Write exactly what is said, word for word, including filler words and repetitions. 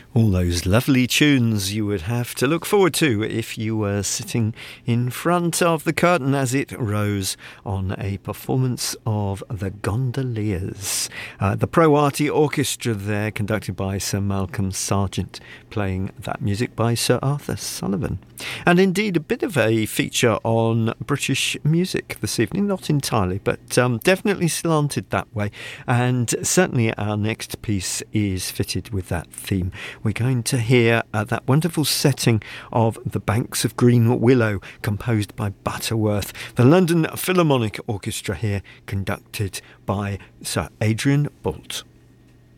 All those lovely tunes you would have to look forward to if you were sitting in front of the curtain as it rose on a performance of the Gondoliers. Uh, the Pro Arty Orchestra there, conducted by Sir Malcolm Sargent, playing that music by Sir Arthur Sullivan. And indeed a bit of a feature on British music this evening, not entirely, but um, definitely slanted that way. And certainly our next piece is fitted with that theme. We're going to hear uh, that wonderful setting of The Banks of Green Willow, composed by Butterworth. The London Philharmonic Orchestra here, conducted by Sir Adrian Boult.